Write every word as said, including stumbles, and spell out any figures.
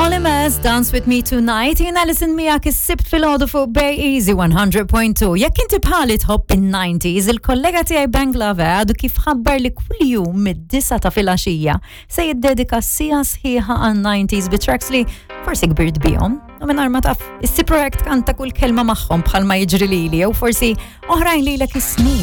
Molly Maz, Dance With Me Tonight. Jien Alison miegħek is-sibt fil-ħodu fuq Bay Easy one hundred point two. Jekk inti bħali tħobb in-nineties, il-kollega tiegħi Ben Glover għadu kif ħabbar li kull jum mid-disa ta' filgħaxija se jiddedika sija sħiħa għan-nineties bi tracks li forsi kbirt bihom. U mingħajr ma taf, is-si projekt kanta kull kelma magħhom bħalma jiġri lili jew forsi oħrajn lilek is-snin.